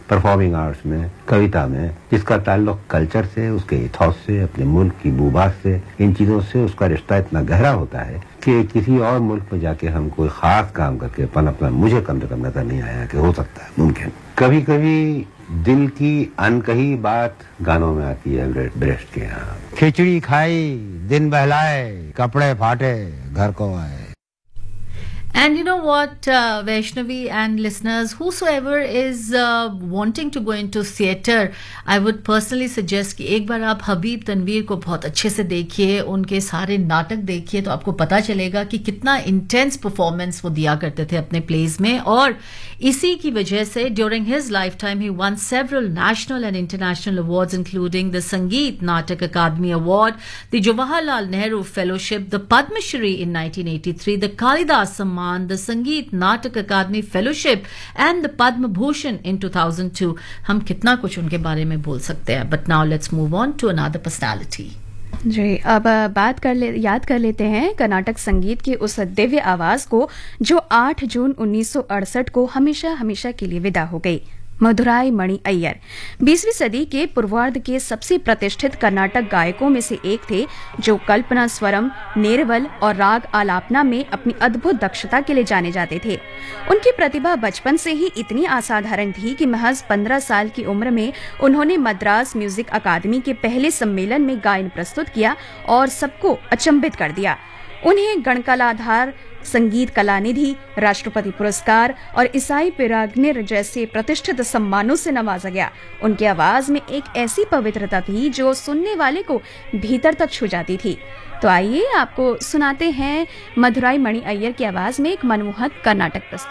Performing arts में, कविता में, जिसका ताल्लुक कल्चर से, उसके इथॉस से, अपने मुल्क की बुबास से, इन चीज़ों से उसका रिश्ता इतना गहरा होता है कि किसी और मुल्क में जाके हम कोई खास काम करके पनपना मुझे कम से कम नजर नहीं आया कि हो सकता है, मुमकिन। कभी कभी दिल की अनकही बात गानों में आती है ब्रेस्ट के यहाँ। खिचड़ी खाई, दिन बहलाए, कपड़े फाटे, घर को आए। And you know what, Vaishnavi and listeners, whosoever is wanting to go into theatre, I would personally suggest कि एक बार आप हबीब तनवीर को बहुत अच्छे से देखिए, उनके सारे नाटक देखिए, तो आपको पता चलेगा कि कितना इंटेंस परफॉर्मेंस वो दिया करते थे अपने प्लेज में। और इसी की वजह से during his life time he one several national and international awards including the संगीत नाटक अकादमी award, the Jawaharlal Nehru fellowship, the Padmashri in 1983, the Kalidas सम्मान, the संगीत नाटक अकादमी fellowship and the Padma Bhushan इन 2002। हम कितना कुछ उनके बारे में बोल सकते हैं, but now let's move on to another personality. जी, अब याद कर लेते हैं कर्नाटक संगीत की उस दिव्य आवाज को जो 8 जून 1968 को हमेशा हमेशा के लिए विदा हो गई। मधुराई मणि अय्यर 20वीं सदी के पूर्वार्ध के सबसे प्रतिष्ठित कर्नाटक गायकों में से एक थे, जो कल्पना स्वरम, नेरवल और राग आलापना में अपनी अद्भुत दक्षता के लिए जाने जाते थे। उनकी प्रतिभा बचपन से ही इतनी असाधारण थी कि महज 15 साल की उम्र में उन्होंने मद्रास म्यूजिक अकादमी के पहले सम्मेलन में गायन प्रस्तुत किया और सबको अचंभित कर दिया। उन्हें गणकलाधार, संगीत कलानिधि, राष्ट्रपति पुरस्कार और ईसाई पिराग्निर जैसे प्रतिष्ठित सम्मानों से नवाजा गया। उनकी आवाज में एक ऐसी पवित्रता थी जो सुनने वाले को भीतर तक छू जाती थी। तो आइए आपको सुनाते हैं मधुराई मणि अय्यर की आवाज में एक मनमोहक कर्नाटक प्रस्तुति।